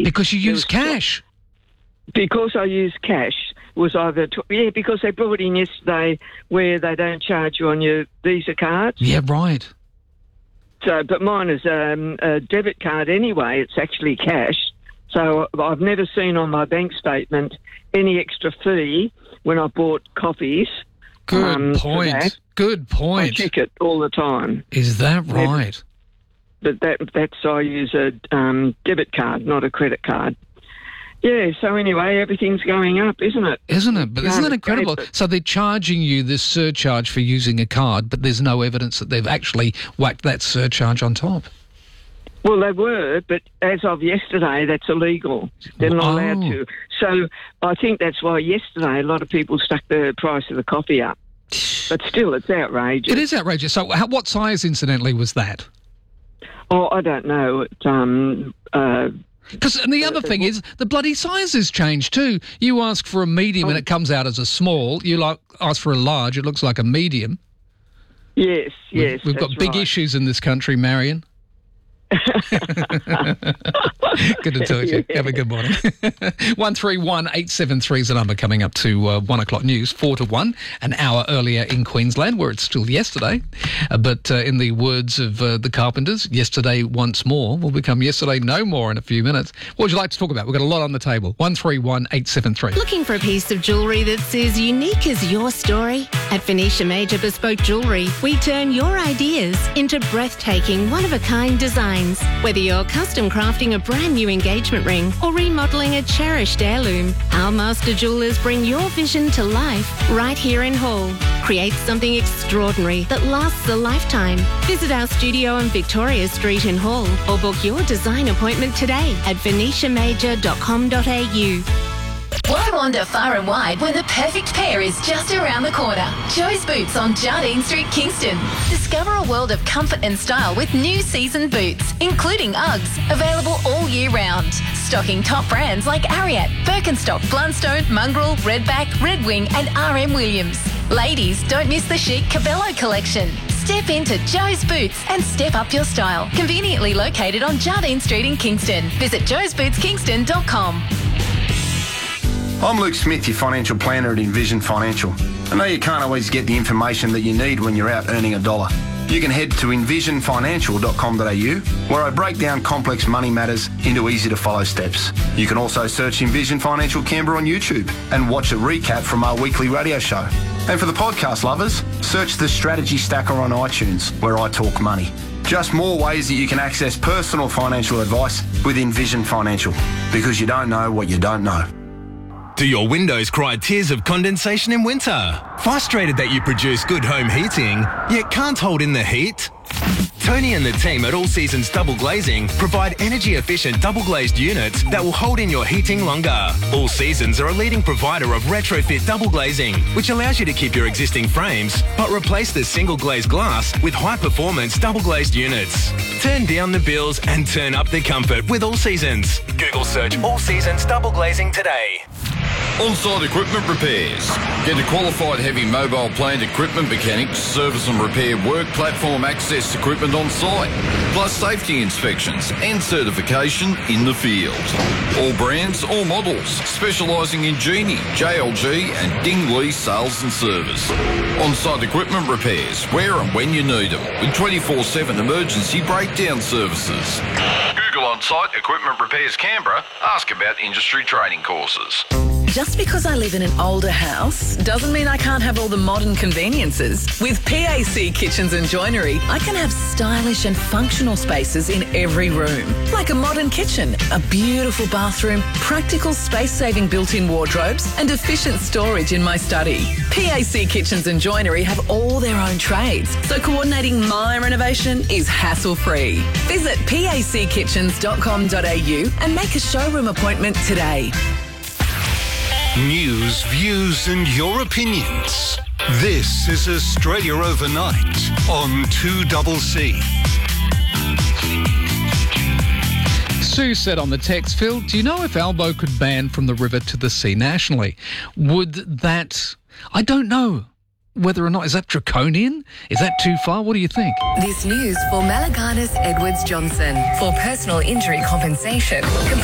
Because you use cash. Because I use cash was either... because they brought in yesterday where they don't charge you on your Visa cards. Yeah, right. So, but mine is a debit card anyway. It's actually cash. So I've never seen on my bank statement any extra fee when I bought coffees. Good point. Good point. I check it all the time. Is that right? But that's I use a debit card, not a credit card. Yeah, so anyway, everything's going up, isn't it? Isn't it? But isn't that incredible? So they're charging you this surcharge for using a card, but there's no evidence that they've actually whacked that surcharge on top. Well, they were, but as of yesterday, that's illegal. They're not allowed to. So I think that's why yesterday a lot of people stuck the price of the coffee up. But still, it's outrageous. It is outrageous. So what size, incidentally, was that? Oh, I don't know. Because the other thing is the bloody sizes change too. You ask for a medium and it comes out as a small. You ask for a large, it looks like a medium. Yes. We've got big issues in this country, Marion. Good to talk to you. Have a good morning. 131873 is the number coming up to 1 o'clock news, 4 to 1, an hour earlier in Queensland, where it's still yesterday. But in the words of the Carpenters, yesterday once more will become yesterday no more in a few minutes. What would you like to talk about? We've got a lot on the table. 131873. Looking for a piece of jewellery that's as unique as your story? At Phoenicia Major Bespoke Jewellery, we turn your ideas into breathtaking, one-of-a-kind designs. Whether you're custom crafting a brand new engagement ring or remodelling a cherished heirloom, our master jewellers bring your vision to life right here in Hull. Create something extraordinary that lasts a lifetime. Visit our studio on Victoria Street in Hull or book your design appointment today at venetiamajor.com.au. Why wander far and wide when the perfect pair is just around the corner? Joe's Boots on Jardine Street, Kingston. Discover a world of comfort and style with new season boots, including Uggs, available all year round. Stocking top brands like Ariat, Birkenstock, Blundstone, Mongrel, Redback, Red Wing and RM Williams. Ladies, don't miss the chic Cabello collection. Step into Joe's Boots and step up your style. Conveniently located on Jardine Street in Kingston. Visit joesbootskingston.com. I'm Luke Smith, your financial planner at Envision Financial. I know you can't always get the information that you need when you're out earning a dollar. You can head to envisionfinancial.com.au, where I break down complex money matters into easy-to-follow steps. You can also search Envision Financial Canberra on YouTube and watch a recap from our weekly radio show. And for the podcast lovers, search the Strategy Stacker on iTunes, where I talk money. Just more ways that you can access personal financial advice with Envision Financial, because you don't know what you don't know. Do your windows cry tears of condensation in winter? Frustrated that you produce good home heating, yet can't hold in the heat? Tony and the team at All Seasons Double Glazing provide energy-efficient double-glazed units that will hold in your heating longer. All Seasons are a leading provider of retrofit double glazing, which allows you to keep your existing frames, but replace the single-glazed glass with high-performance double-glazed units. Turn down the bills and turn up the comfort with All Seasons. Google search All Seasons Double Glazing today. On-site equipment repairs. Get a qualified heavy mobile plant equipment mechanic to service and repair work platform access equipment on site, plus safety inspections and certification in the field. All brands, all models, specialising in Genie, JLG and Dingley sales and service. On-site equipment repairs, where and when you need them, with 24/7 emergency breakdown services. Google On-site Equipment Repairs Canberra, ask about industry training courses. Just because I live in an older house doesn't mean I can't have all the modern conveniences. With PAC Kitchens and Joinery, I can have stylish and functional spaces in every room. Like a modern kitchen, a beautiful bathroom, practical space-saving built-in wardrobes and efficient storage in my study. PAC Kitchens and Joinery have all their own trades, so coordinating my renovation is hassle-free. Visit packitchens.com.au and make a showroom appointment today. News, views and your opinions. This is Australia Overnight on 2CC. Sue said on the text, Phil, do you know if Albo could ban from the river to the sea nationally? Would that... I don't know whether or not... Is that draconian? Is that too far? What do you think? This news for Malaganas Edwards Johnson. For personal injury compensation,